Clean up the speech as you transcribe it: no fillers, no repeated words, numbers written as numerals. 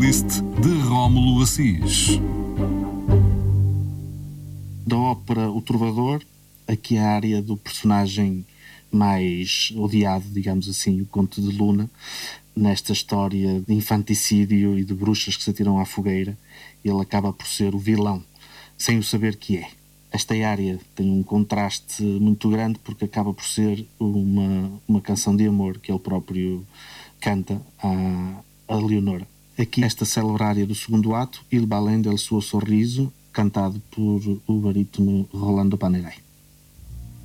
playlist de Rómulo Assis. Da ópera O Trovador, aqui a área do personagem mais odiado, digamos assim, o Conde de Luna, nesta história de infanticídio e de bruxas que se atiram à fogueira, ele acaba por ser o vilão, sem o saber que é. Esta área tem um contraste muito grande porque acaba por ser uma canção de amor que ele próprio canta a Leonora. Aqui esta célebre área do segundo ato, Il Balém del suo sorriso, cantado por o barítono Rolando Panerai.